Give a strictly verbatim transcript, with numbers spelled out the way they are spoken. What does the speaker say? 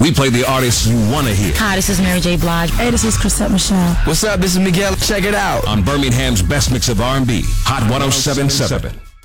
We play the artists you want to hear. Hi, this is Mary J. Blige. Hey, this is Chrisette Michele. What's up? This is Miguel. Check it out on Birmingham's best mix of R and B, Hot one oh seven point seven.